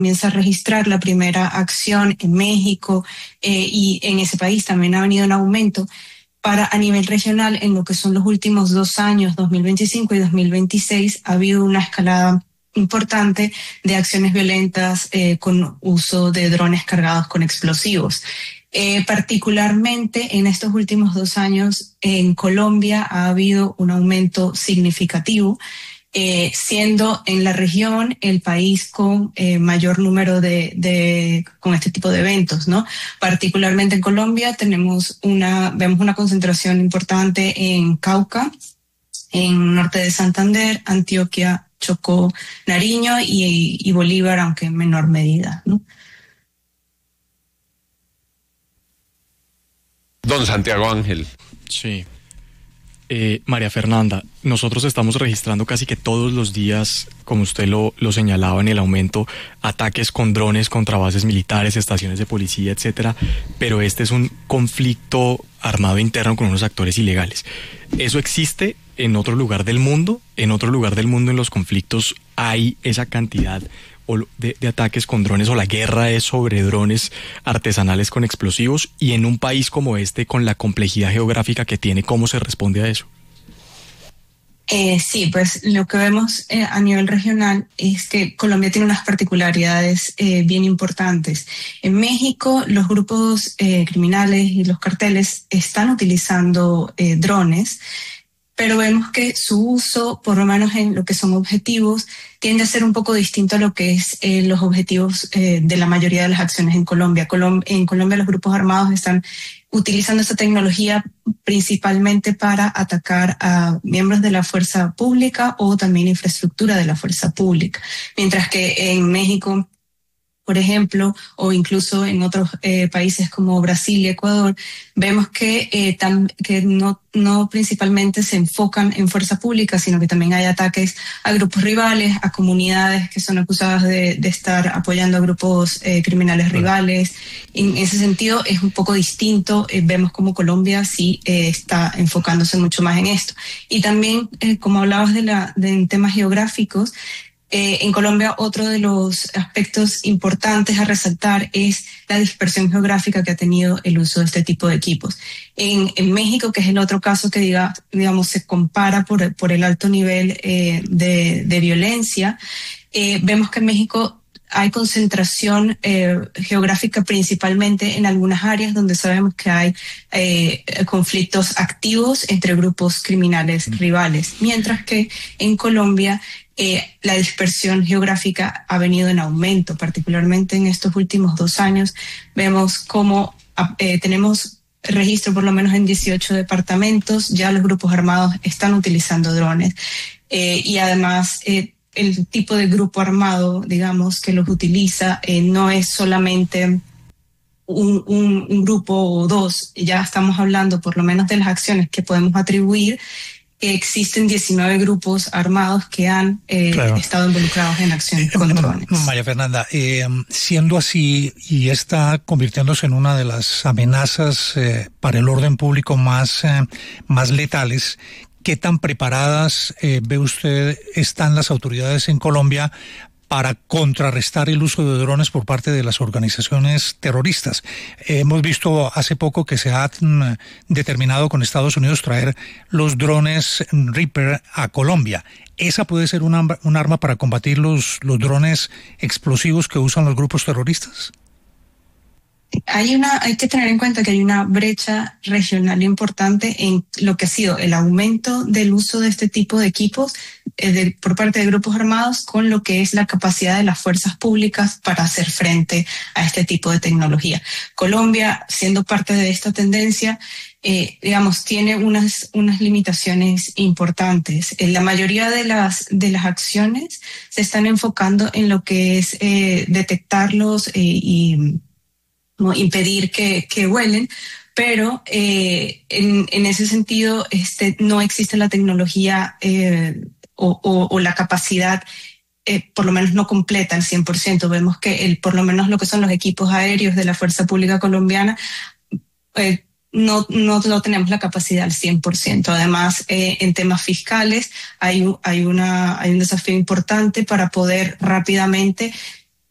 comienza a registrar la primera acción en México, y en ese país también ha venido en aumento. Para a nivel regional, en lo que son los últimos 2 años, 2025 y 2026, ha habido una escalada importante de acciones violentas con uso de drones cargados con explosivos. Particularmente en estos últimos 2 años, en Colombia ha habido un aumento significativo, siendo en la región el país con mayor número con este tipo de eventos, ¿no? Particularmente en Colombia vemos una concentración importante en Cauca, en norte de Santander, Antioquia, Chocó, Nariño y Bolívar, aunque en menor medida, ¿no? Don Santiago Ángel. Sí. María Fernanda, nosotros estamos registrando casi que todos los días, como usted lo señalaba en el aumento, ataques con drones contra bases militares, estaciones de policía, etcétera, pero este es un conflicto armado interno con unos actores ilegales. ¿Eso existe en otro lugar del mundo? ¿En otro lugar del mundo en los conflictos hay esa cantidad de ataques con drones, o la guerra es sobre drones artesanales con explosivos? Y en un país como este, con la complejidad geográfica que tiene, ¿cómo se responde a eso? Sí, pues lo que vemos a nivel regional es que Colombia tiene unas particularidades bien importantes. En México, los grupos criminales y los carteles están utilizando drones, pero vemos que su uso, por lo menos en lo que son objetivos, tiende a ser un poco distinto a lo que es los objetivos de la mayoría de las acciones en Colombia. En Colombia los grupos armados están utilizando esta tecnología principalmente para atacar a miembros de la fuerza pública o también infraestructura de la fuerza pública. Mientras que en México, por ejemplo, o incluso en otros países como Brasil y Ecuador, vemos que no principalmente se enfocan en fuerza pública, sino que también hay ataques a grupos rivales, a comunidades que son acusadas de estar apoyando a grupos criminales rivales. En ese sentido es un poco distinto. Vemos como Colombia sí está enfocándose mucho más en esto. Y también, como hablabas de temas geográficos, en Colombia otro de los aspectos importantes a resaltar es la dispersión geográfica que ha tenido el uso de este tipo de equipos. En México, que es el otro caso que digamos se compara por el alto nivel de violencia, vemos que en México hay concentración geográfica principalmente en algunas áreas donde sabemos que hay conflictos activos entre grupos criminales rivales, mientras que en Colombia la dispersión geográfica ha venido en aumento, particularmente en estos últimos 2 años. Vemos cómo tenemos registro por lo menos en 18 departamentos, ya los grupos armados están utilizando drones, y además el tipo de grupo armado, digamos, que los utiliza no es solamente un grupo o dos, ya estamos hablando por lo menos de las acciones que podemos atribuir. Existen 19 grupos armados que han estado involucrados en acciones con drones. María Fernanda, siendo así y está convirtiéndose en una de las amenazas para el orden público más letales, ¿qué tan preparadas ve usted están las autoridades en Colombia para contrarrestar el uso de drones por parte de las organizaciones terroristas? Hemos visto hace poco que se ha determinado con Estados Unidos traer los drones Reaper a Colombia. ¿Esa puede ser un arma para combatir los drones explosivos que usan los grupos terroristas? Hay que tener en cuenta que hay una brecha regional importante en lo que ha sido el aumento del uso de este tipo de equipos por parte de grupos armados con lo que es la capacidad de las fuerzas públicas para hacer frente a este tipo de tecnología. Colombia, siendo parte de esta tendencia, digamos, tiene unas limitaciones importantes. La mayoría de las acciones se están enfocando en lo que es detectarlos y impedir que vuelen, pero en ese sentido no existe la tecnología o la capacidad, por lo menos no completa al 100%. Vemos que por lo menos lo que son los equipos aéreos de la Fuerza Pública Colombiana no tenemos la capacidad al 100%. Además, en temas fiscales hay un desafío importante para poder rápidamente